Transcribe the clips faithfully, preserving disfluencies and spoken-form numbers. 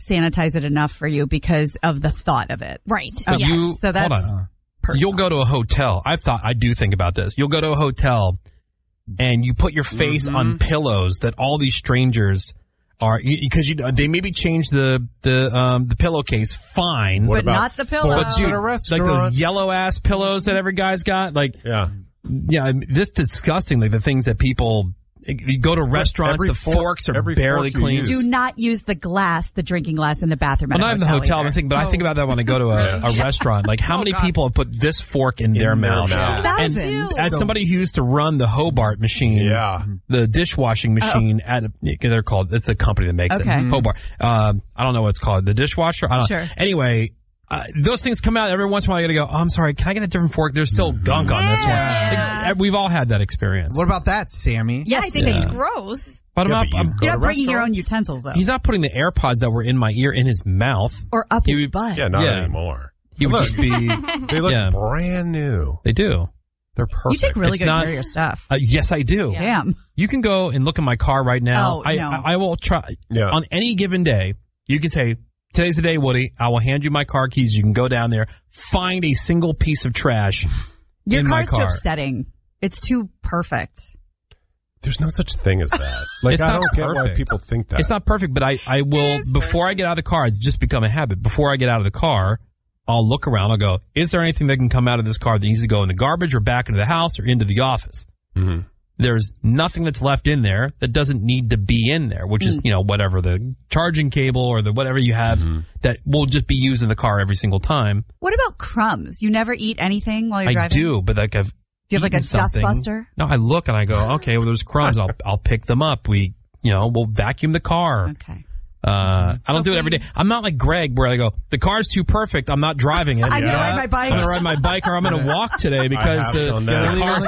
sanitize it enough for you because of the thought of it. Right. So Okay. you, so that's hold on. So you'll go to a hotel. I've thought, I do think about this. You'll go to a hotel and you put your face Mm-hmm. on pillows that all these strangers are, because you, you they maybe change the the um the pillowcase, fine, but not the pillow. but dude, at a like restaurant? those yellow ass pillows that every guy's got, like Yeah. yeah, I mean, this disgusting. Like the things that people. You go to restaurants, Every the fork- forks are every barely fork you clean. use. Do not use the glass, the drinking glass in the bathroom. Well, at not a in the hotel, either. I think, but I think about that when I go to a, a restaurant. Like, how Oh, many God. people have put this fork in, their their mouth? mouth. And Thousands. as somebody who used to run the Hobart machine, Yeah. the dishwashing machine at a, they're called, it's the company that makes Okay. it, Hobart. Um, I don't know what it's called, the dishwasher. I don't Sure. know. Anyway. Uh, those things come out every once in a while. I got to go, oh, I'm sorry, can I get a different fork? There's still gunk on this one. Like, we've all had that experience. What about that, Sammy? Yeah, I think Yeah. it's gross. But I'm Yeah, not, but you I'm, go You're to not bringing your own restaurants? utensils, though. he's not putting the AirPods that were in my ear in his mouth. Or up his You- butt. Yeah, not Yeah. anymore. He would Look. just be, They look Yeah. brand new. they do. They're perfect. You take really It's good not- care of your stuff. Uh, yes, I do. Damn. You can go and look at my car right now. Oh, I, no. I I will try Yeah. on any given day. You can say, "Today's the day, Woody. I will hand you my car keys. You can go down there, find a single piece of trash Your in my car's too car." upsetting. It's too perfect. There's no such thing as that. Like, It's I not don't get why perfect. people think that. It's not perfect, but I I will before I get out of the car. It's just become a habit. Before I get out of the car, I'll look around. I'll go, "Is there anything that can come out of this car that needs to go in the garbage or back into the house or into the office?" Mhm. There's nothing that's left in there that doesn't need to be in there, which is, you know, whatever the charging cable or the whatever you have that will just be used in the car every single time. What about crumbs? You never eat anything while you're I driving? do, but like I've Do you have like a eaten something. dustbuster? No, I look and I go, okay, well, there's crumbs. I'll I'll pick them up. We, you know, we'll vacuum the car. Okay. Uh, I don't do it every day. I'm not like Greg where I go, the car's too perfect. I'm not driving it. I'm Yeah. gonna ride my bike. I'm gonna ride my bike or I'm gonna walk today because have the, done the, that. the car's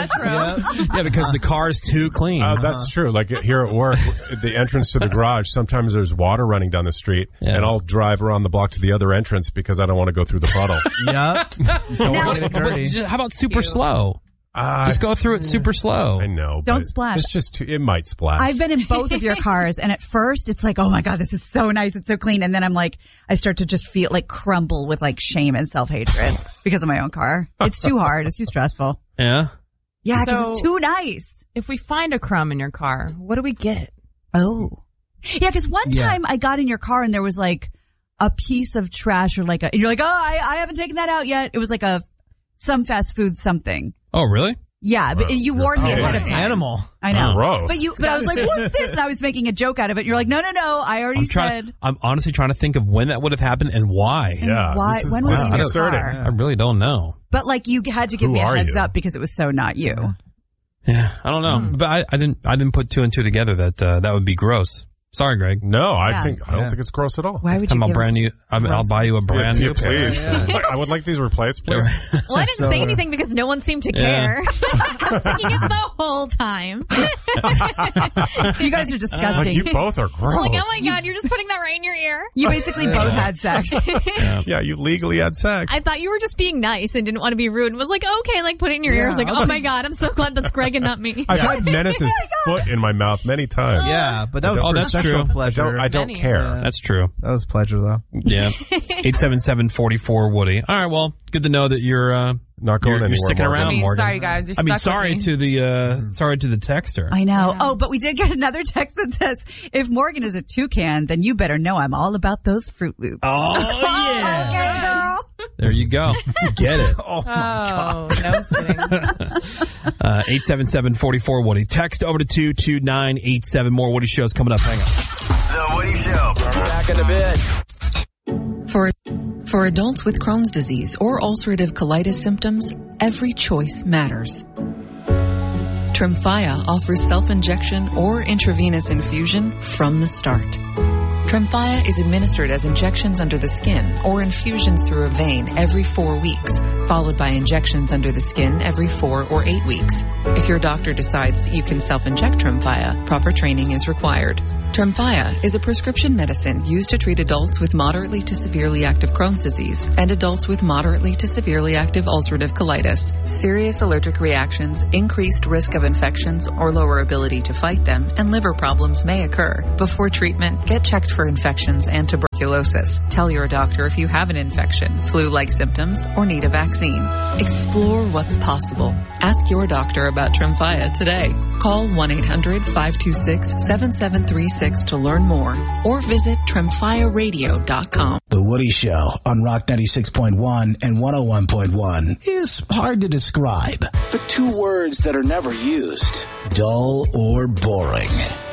yeah, yeah, because the car's too clean. Uh, that's true. Like here at work, at the entrance to the garage, sometimes there's water running down the street, Yeah. and I'll drive around the block to the other entrance because I don't want to go through the puddle. Yep. Don't want to get But dirty. just- how about super slow? Uh, Just go through it super slow. I know. Don't but splash. It's just too, it might splash. I've been in both of your cars, and at first it's like, oh my God, this is so nice. It's so clean. And then I'm like, I start to just feel like crumble with like shame and self-hatred because of my own car. It's too hard. It's too stressful. Yeah. Yeah, because So- it's too nice. If we find a crumb in your car, what do we get? Oh. Yeah, because one Yeah. time I got in your car and there was like a piece of trash or like a, and you're like, oh, I, I haven't taken that out yet. It was like a, some fast food something. Oh, really? Yeah, but you warned me Oh, ahead my of time. Animal. I know. Gross. But you, but I was like, what's this? And I was making a joke out of it. And you're like, no, no, no. I already I'm trying. said. I'm honestly trying to think of when that would have happened and why. And Yeah, why? this is When was it in your disconcerting. car? I really don't know. But like, you had to give Who me a are heads you? up because it was so not you. Yeah, I don't know. Hmm. But I, I didn't. I didn't put two and two together that uh, that would be gross. Sorry, Greg. no, I Yeah. think I don't Yeah. think it's gross at all. Why would Time you I'll give us- brand you. I'll, I'll buy you a brand Yeah, new pair. please. I would like these replaced, please. Well, I didn't say anything because no one seemed to Yeah. care. I was thinking it the whole time. You guys are disgusting. Like you both are gross. I'm like, oh my God, you're just putting that right in your ear? You basically both had sex. Yeah, you legally had sex. I thought you were just being nice and didn't want to be rude and was like, okay, like put it in your ear. I was like, Yeah, oh I'll my God, I'm so glad that's Greg and not me. I've had Menace's foot in my mouth many times. Yeah, but that was Oh, for that's sexual true. I pleasure. don't. I don't Many. care. That's true. That was pleasure, though. Yeah. Eight seven seven forty four Woody. All right. Well, good to know that you're uh, Not going you're, anywhere. you're sticking Morgan. around, I mean, Morgan. sorry guys, you're I mean, stuck sorry with me. to the uh, sorry to the texter. I know. Oh, but we did get another text that says, if Morgan is a toucan, then you better know I'm all about those Fruit Loops. Oh yeah. Okay, girl. There you go. Get it. Oh, Oh, no kidding. Uh, eight seven seven four four Woody. Text over to two two nine eight seven. More Woody shows coming up. Hang on. The Woody Show. Back in a bit. For, for adults with Crohn's disease or ulcerative colitis symptoms, every choice matters. Tremfya offers self-injection or intravenous infusion from the start. Tremfya is administered as injections under the skin or infusions through a vein every four weeks, followed by injections under the skin every four or eight weeks. If your doctor decides that you can self-inject Tremfya, proper training is required. Tremfya is a prescription medicine used to treat adults with moderately to severely active Crohn's disease and adults with moderately to severely active ulcerative colitis. Serious allergic reactions, increased risk of infections or lower ability to fight them, and liver problems may occur. Before treatment, get checked for infections and tuberculosis. Tell your doctor if you have an infection, flu-like symptoms, or need a vaccine. Explore what's possible. Ask your doctor about Tremfya today. Call one eight hundred five two six seven seven three six to learn more or visit tremfya radio dot com. The Woody Show on Rock ninety-six point one and one oh one point one is hard to describe, but two words that are never used: dull or boring.